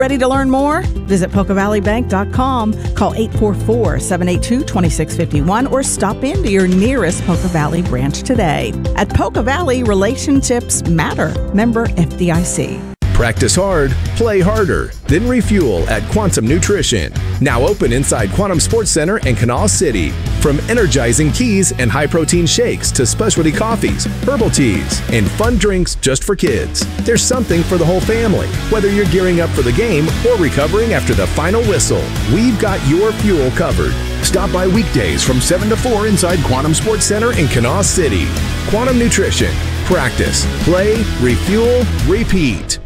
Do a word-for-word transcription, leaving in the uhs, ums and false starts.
Ready to learn more? Visit poca valley bank dot com, call eight four four, seven eight two, two six five one, or stop into your nearest Poca Valley branch today. At Poca Valley, relationships matter. Member F D I C. Practice hard, play harder, then refuel at Quantum Nutrition. Now open inside Quantum Sports Center in Kanawha City. From energizing teas and high-protein shakes to specialty coffees, herbal teas, and fun drinks just for kids. There's something for the whole family, whether you're gearing up for the game or recovering after the final whistle. We've got your fuel covered. Stop by weekdays from seven to four inside Quantum Sports Center in Kanawha City. Quantum Nutrition. Practice, play, refuel, repeat.